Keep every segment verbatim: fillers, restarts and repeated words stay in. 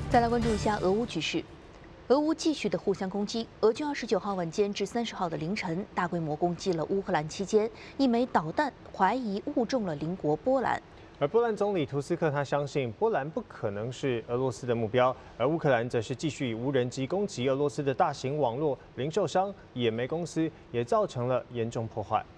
再来关注一下俄乌局势。俄乌继续的互相攻击，俄军二十九号晚间至三十号的凌晨，大规模攻击了乌克兰期间，一枚导弹怀疑误中了邻国波兰。 而波兰总理图斯克他相信波兰不可能是俄罗斯的目标，而乌克兰则是继续以无人机攻击俄罗斯的大型网络零售商野莓公司，也造成了严重破坏。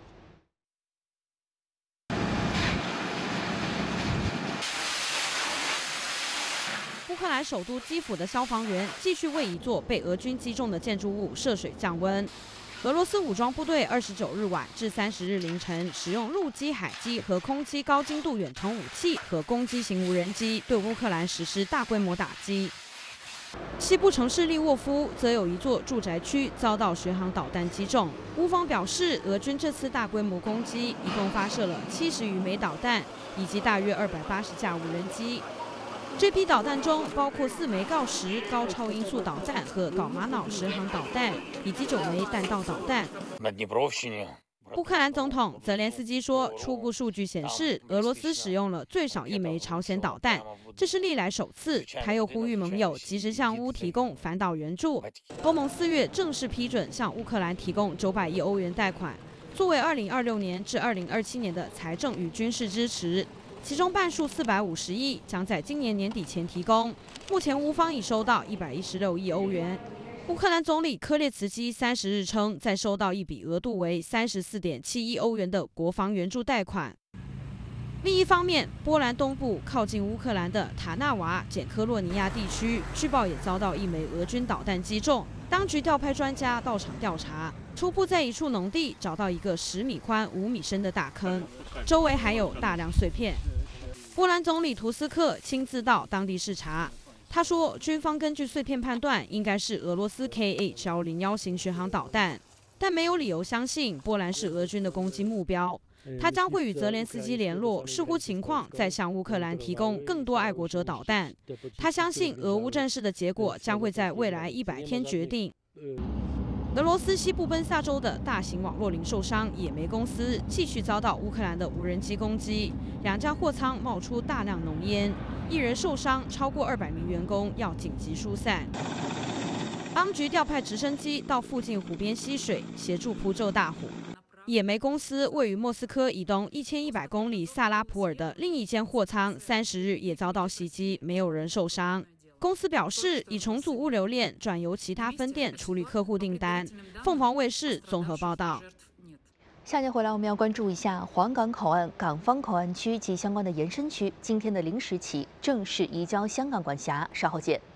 乌克兰首都基辅的消防员继续为一座被俄军击中的建筑物涉水降温。俄罗斯武装部队二十九日晚至三十日凌晨，使用陆基、海基和空基高精度远程武器和攻击型无人机对乌克兰实施大规模打击。西部城市利沃夫则有一座住宅区遭到巡航导弹击中。乌方表示，俄军这次大规模攻击一共发射了七十余枚导弹，以及大约二百八十架无人机。 这批导弹中包括四枚锆石高超音速导弹和锆玛瑙巡航导弹，以及九枚弹道导弹。乌克兰总统泽连斯基说，初步数据显示，俄罗斯使用了最少一枚朝鲜导弹，这是历来首次。他又呼吁盟友及时向乌提供反导援助。欧盟四月正式批准向乌克兰提供九百亿欧元贷款，作为二零二六年至二零二七年的财政与军事支持。 其中半数四百五十亿将在今年年底前提供。目前乌方已收到一百一十六亿欧元。乌克兰总理科列茨基三十日称，再收到一笔额度为三十四点七亿欧元的国防援助贷款。另一方面，波兰东部靠近乌克兰的塔纳瓦简科洛尼亚地区，据报也遭到一枚俄军导弹击中。当局调派专家到场调查，初步在一处农地找到一个十米宽、五米深的大坑，周围还有大量碎片。 波兰总理图斯克亲自到当地视察，他说，军方根据碎片判断，应该是俄罗斯 K H 幺零一型巡航导弹，但没有理由相信波兰是俄军的攻击目标。他将会与泽连斯基联络，视乎情况再向乌克兰提供更多爱国者导弹。他相信俄乌战事的结果将会在未来一百天决定。 俄罗斯西部奔萨州的大型网络零售商野莓公司继续遭到乌克兰的无人机攻击，两家货仓冒出大量浓烟，一人受伤，超过二百名员工要紧急疏散。当局调派直升机到附近湖边吸水，协助扑救大火。野莓公司位于莫斯科以东一千一百公里萨拉普尔的另一间货仓，三十日也遭到袭击，没有人受伤。 公司表示，已重组物流链，转由其他分店处理客户订单。凤凰卫视综合报道。 下节回来，我们要关注一下黄港口岸、港方口岸区及相关的延伸区，今天的零时起正式移交香港管辖。稍后见。